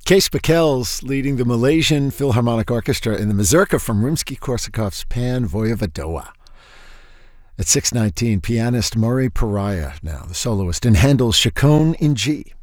Kees Bekels leading the Malaysian Philharmonic Orchestra in the Mazurka from Rimsky-Korsakov's Pan Voyevodowa. At 6:19, pianist Murray Pariah, now the soloist in Handel's Chaconne in G.